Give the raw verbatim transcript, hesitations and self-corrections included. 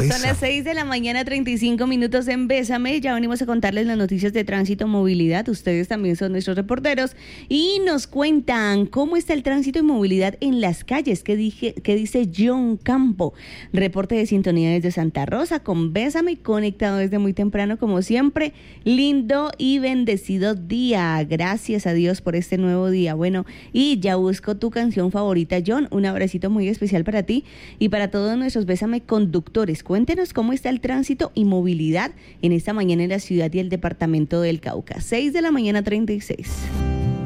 Bésame. Son las seis de la mañana, treinta y cinco minutos en Bésame. Ya venimos a contarles las noticias de tránsito y movilidad. Ustedes también son nuestros reporteros y nos cuentan cómo está el tránsito y movilidad en las calles. ¿Qué, dije, qué dice John Campo? Reporte de sintonía desde Santa Rosa con Bésame, conectado desde muy temprano como siempre. Lindo y bendecido día. Gracias a Dios por este nuevo día. Bueno, y ya busco tu canción favorita, John. Un abracito muy especial para ti y para todos nuestros Bésame conductores. Cuéntenos cómo está el tránsito y movilidad en esta mañana en la ciudad y el departamento del Cauca. seis de la mañana, treinta y seis.